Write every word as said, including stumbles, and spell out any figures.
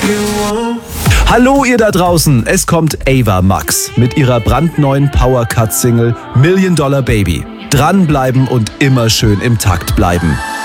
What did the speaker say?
Hallo ihr da draußen, es kommt Ava Max mit ihrer brandneuen Power-Cut-Single Million Dollar Baby. Dranbleiben und immer schön im Takt bleiben.